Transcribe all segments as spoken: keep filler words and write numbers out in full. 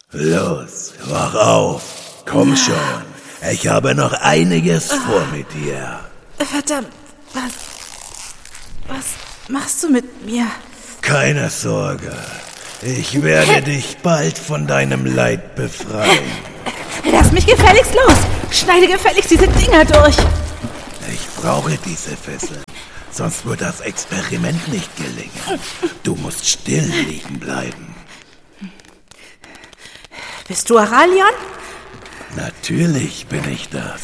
Los, wach auf. Komm schon. Ich habe noch einiges vor mit dir. Verdammt, was... Was machst du mit mir? Keine Sorge. Ich werde dich bald von deinem Leid befreien. Lass mich gefälligst los. Schneide gefälligst diese Dinger durch. Ich brauche diese Fesseln. Sonst wird das Experiment nicht gelingen. Du musst still liegen bleiben. Bist du Aralion? Natürlich bin ich das.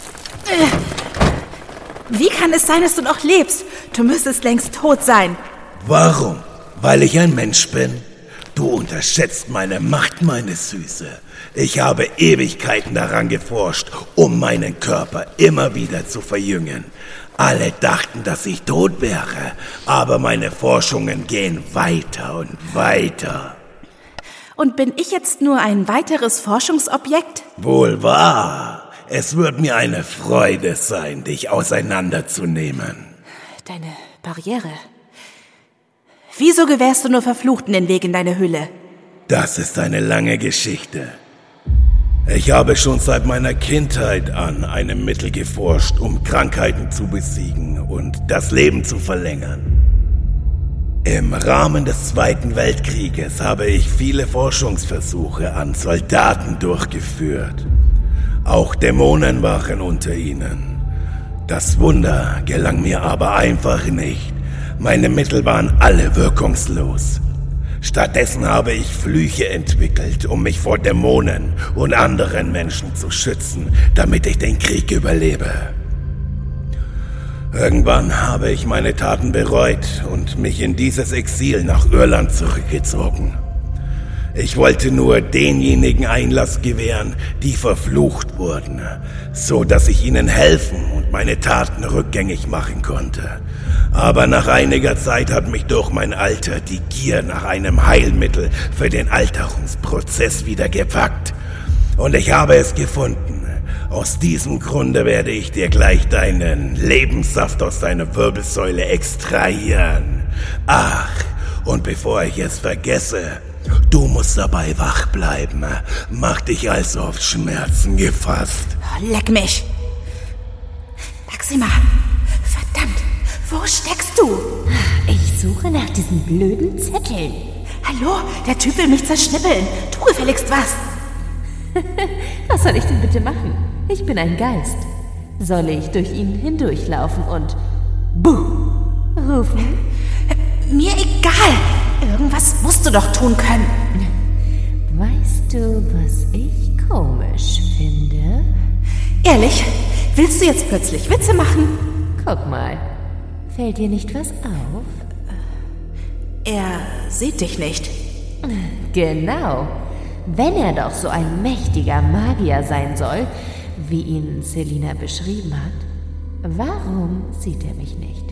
Wie kann es sein, dass du noch lebst? Du müsstest längst tot sein. Warum? Weil ich ein Mensch bin? Du unterschätzt meine Macht, meine Süße. Ich habe Ewigkeiten daran geforscht, um meinen Körper immer wieder zu verjüngen. Alle dachten, dass ich tot wäre, aber meine Forschungen gehen weiter und weiter. Und bin ich jetzt nur ein weiteres Forschungsobjekt? Wohl wahr. Es wird mir eine Freude sein, dich auseinanderzunehmen. Deine Barriere. Wieso gewährst du nur Verfluchten den Weg in deine Hülle? Das ist eine lange Geschichte. Ich habe schon seit meiner Kindheit an einem Mittel geforscht, um Krankheiten zu besiegen und das Leben zu verlängern. Im Rahmen des Zweiten Weltkrieges habe ich viele Forschungsversuche an Soldaten durchgeführt. Auch Dämonen waren unter ihnen. Das Wunder gelang mir aber einfach nicht. Meine Mittel waren alle wirkungslos. Stattdessen habe ich Flüche entwickelt, um mich vor Dämonen und anderen Menschen zu schützen, damit ich den Krieg überlebe. Irgendwann habe ich meine Taten bereut und mich in dieses Exil nach Irland zurückgezogen. Ich wollte nur denjenigen Einlass gewähren, die verflucht wurden, so dass ich ihnen helfen und meine Taten rückgängig machen konnte. Aber nach einiger Zeit hat mich durch mein Alter die Gier nach einem Heilmittel für den Alterungsprozess wieder gepackt. Und ich habe es gefunden. Aus diesem Grunde werde ich dir gleich deinen Lebenssaft aus deiner Wirbelsäule extrahieren. Ach, und bevor ich es vergesse, du musst dabei wach bleiben. Mach dich also auf Schmerzen gefasst. Leck mich! Maxima, verdammt, wo steckst du? Ich suche nach diesen blöden Zetteln. Hallo, der Typ will mich zerschnippeln. Tu gefälligst was. Was soll ich denn bitte machen? Ich bin ein Geist. Soll ich durch ihn hindurchlaufen und Buh rufen? Mir egal. Irgendwas musst du doch tun können. Weißt du, was ich komisch finde? Ehrlich? Willst du jetzt plötzlich Witze machen? Guck mal. Fällt dir nicht was auf? Er sieht dich nicht. Genau. Wenn er doch so ein mächtiger Magier sein soll, wie ihn Selina beschrieben hat, warum sieht er mich nicht?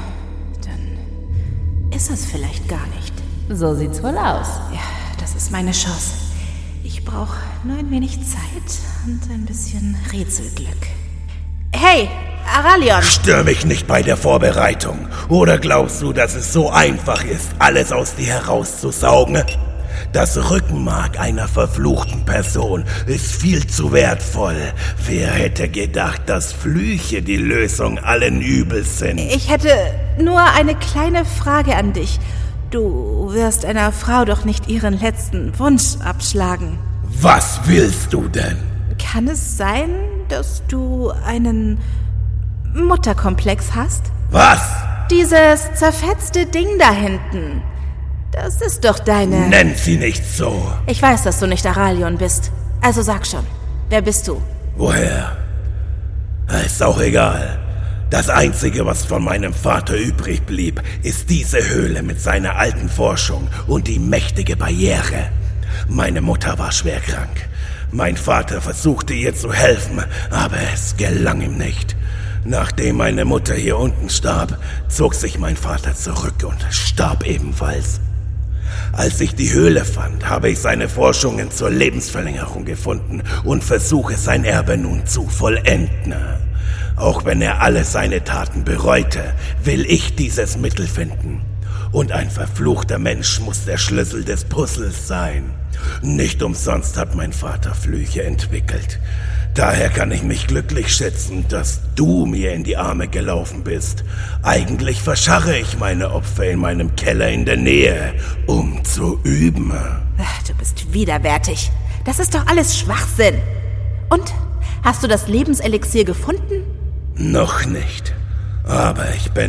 Dann ist es vielleicht gar nicht. So sieht's wohl aus. Ja, das ist meine Chance. Ich brauche nur ein wenig Zeit und ein bisschen Rätselglück. Hey, Aralion! Stör mich nicht bei der Vorbereitung. Oder glaubst du, dass es so einfach ist, alles aus dir herauszusaugen? Das Rückenmark einer verfluchten Person ist viel zu wertvoll. Wer hätte gedacht, dass Flüche die Lösung allen Übels sind? Ich hätte nur eine kleine Frage an dich. Du wirst einer Frau doch nicht ihren letzten Wunsch abschlagen. Was willst du denn? Kann es sein, dass du einen Mutterkomplex hast? Was? Dieses zerfetzte Ding da hinten. Das ist doch deine... Nenn sie nicht so. Ich weiß, dass du nicht Aralion bist. Also sag schon, wer bist du? Woher? Ist auch egal. Das Einzige, was von meinem Vater übrig blieb, ist diese Höhle mit seiner alten Forschung und die mächtige Barriere. Meine Mutter war schwer krank. Mein Vater versuchte ihr zu helfen, aber es gelang ihm nicht. Nachdem meine Mutter hier unten starb, zog sich mein Vater zurück und starb ebenfalls. Als ich die Höhle fand, habe ich seine Forschungen zur Lebensverlängerung gefunden und versuche sein Erbe nun zu vollenden. Auch wenn er alle seine Taten bereute, will ich dieses Mittel finden. Und ein verfluchter Mensch muss der Schlüssel des Puzzles sein. Nicht umsonst hat mein Vater Flüche entwickelt. Daher kann ich mich glücklich schätzen, dass du mir in die Arme gelaufen bist. Eigentlich verscharre ich meine Opfer in meinem Keller in der Nähe, um zu üben. Ach, du bist widerwärtig. Das ist doch alles Schwachsinn. Und, hast du das Lebenselixier gefunden? Noch nicht. Aber ich bin